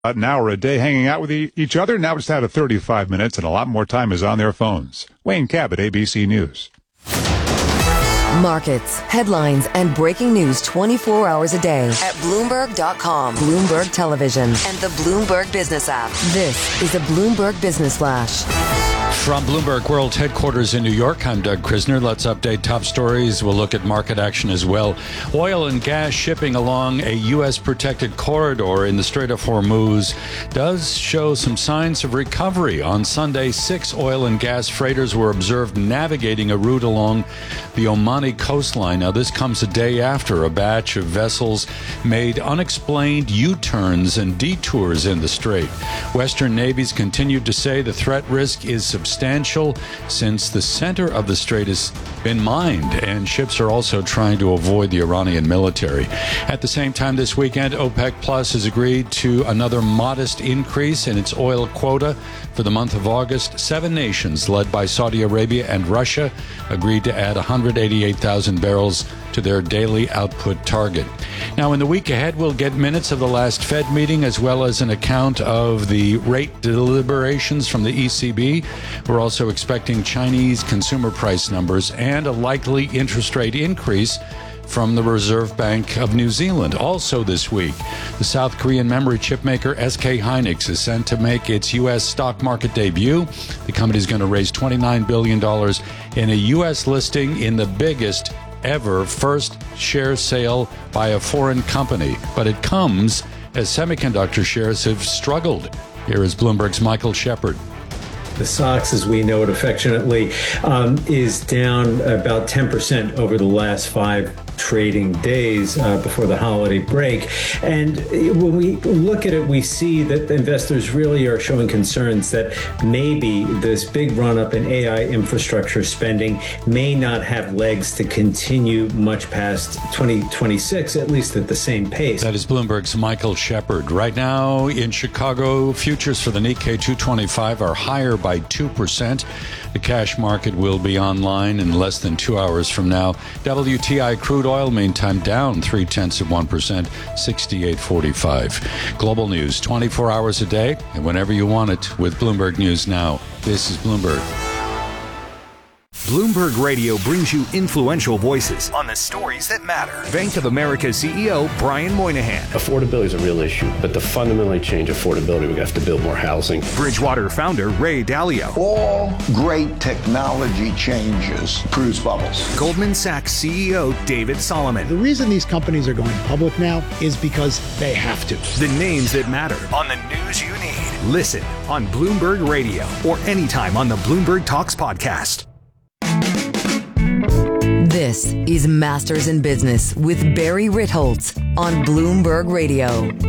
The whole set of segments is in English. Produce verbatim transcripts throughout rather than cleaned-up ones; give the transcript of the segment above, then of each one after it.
an hour a day hanging out with e- each other. Now it's down to thirty-five minutes, and a lot more time is on their phones. Wayne Cabot, A B C News. Markets, headlines, and breaking news twenty-four hours a day at Bloomberg dot com, Bloomberg Television, and the Bloomberg Business app. This is a Bloomberg Business Flash. From Bloomberg World Headquarters in New York, I'm Doug Krisner. Let's update top stories. We'll look at market action as well. Oil and gas shipping along a U S protected corridor in the Strait of Hormuz does show some signs of recovery. On Sunday, six oil and gas freighters were observed navigating a route along the Omani coastline. Now, this comes a day after a batch of vessels made unexplained U-turns and detours in the strait. Western navies continued to say the threat risk is substantial. substantial since the center of the strait has been mined, and ships are also trying to avoid the Iranian military. At the same time this weekend, OPEC Plus has agreed to another modest increase in its oil quota for the month of August. Seven nations, led by Saudi Arabia and Russia, agreed to add one hundred eighty-eight thousand barrels to their daily output target. Now, in the week ahead, we'll get minutes of the last Fed meeting as well as an account of the rate deliberations from the E C B. We're also expecting Chinese consumer price numbers and a likely interest rate increase from the Reserve Bank of New Zealand. Also this week, the South Korean memory chip maker S K Hynix is sent to make its U S stock market debut. The company is going to raise twenty-nine billion dollars in a U S listing in the biggest ever first share sale by a foreign company. But it comes as semiconductor shares have struggled. Here is Bloomberg's Michael Shepard. The S O X, as we know it affectionately, um, is down about ten percent over the last five trading days uh, before the holiday break. And when we look at it, we see that the investors really are showing concerns that maybe this big run up in A I infrastructure spending may not have legs to continue much past twenty twenty-six, at least at the same pace. That is Bloomberg's Michael Shepard. Right now in Chicago, futures for the Nikkei two twenty-five are higher by two percent. The cash market will be online in less than two hours from now. W T I crude oil, meantime, down three tenths of one percent, sixty-eight forty-five. Global news, twenty-four hours a day, and whenever you want it with Bloomberg News Now. This is Bloomberg. Bloomberg Radio brings you influential voices on the stories that matter. Bank of America C E O Brian Moynihan. Affordability is a real issue, but to fundamentally change affordability, we have to build more housing. Bridgewater founder Ray Dalio. All great technology changes produce bubbles. Goldman Sachs C E O David Solomon. The reason these companies are going public now is because they have to. The names that matter on the news you need. Listen on Bloomberg Radio or anytime on the Bloomberg Talks podcast. This is Masters in Business with Barry Ritholtz on Bloomberg Radio.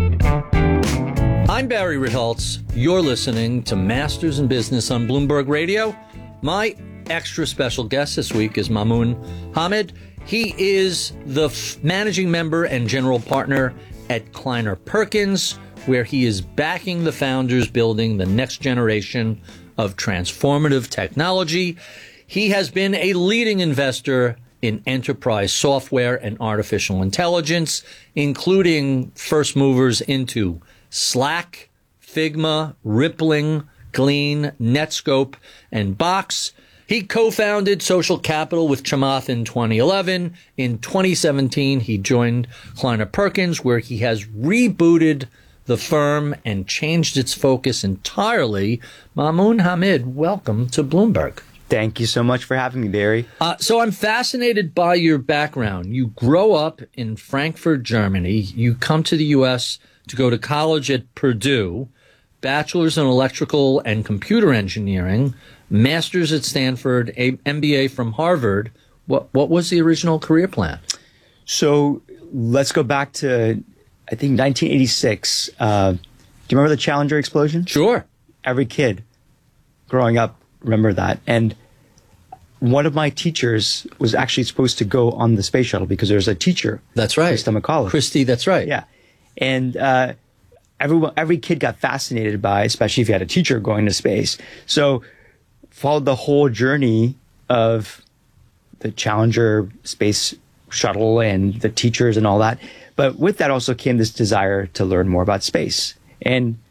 I'm Barry Ritholtz. You're listening to Masters in Business on Bloomberg Radio. My extra special guest this week is Mamoun Hamid. He is the f- managing member and general partner at Kleiner Perkins, where he is backing the founders building the next generation of transformative technology. He has been a leading investor in enterprise software and artificial intelligence, including first movers into Slack, Figma, Rippling, Glean, Netscope, and Box. He co-founded Social Capital with Chamath in twenty eleven. In twenty seventeen, he joined Kleiner Perkins, where he has rebooted the firm and changed its focus entirely. Mamoun Hamid, welcome to Bloomberg. Thank you so much for having me, Barry. Uh, so I'm fascinated by your background. You grow up in Frankfurt, Germany. You come to the U S to go to college at Purdue, bachelor's in electrical and computer engineering, master's at Stanford, a M B A from Harvard. What what was the original career plan? So let's go back to, I think, nineteen eighty-six. Uh, do you remember the Challenger explosion? Sure. Every kid growing up remember that. And one of my teachers was actually supposed to go on the space shuttle because there's a teacher. That's right. Christa McAuliffe. Christy, that's right. Yeah. And uh, everyone, every kid got fascinated by, especially if you had a teacher going to space. So followed the whole journey of the Challenger space shuttle and the teachers and all that. But with that also came this desire to learn more about space. And